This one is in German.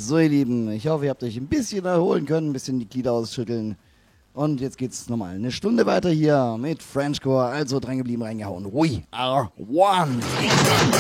So, ihr Lieben, ich hoffe, ihr habt euch ein bisschen erholen können, ein bisschen die Glieder ausschütteln. Und jetzt geht's nochmal eine Stunde weiter hier mit Frenchcore. Also dran geblieben, reingehauen. We are one.